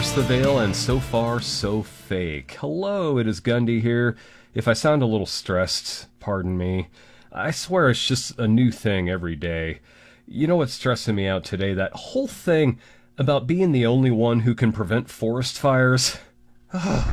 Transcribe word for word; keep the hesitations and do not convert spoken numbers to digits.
pierce the veil, and so far, so fake. Hello, it is Gundy here. If I sound a little stressed, pardon me. I swear it's just a new thing every day. You know what's stressing me out today? That whole thing about being the only one who can prevent forest fires.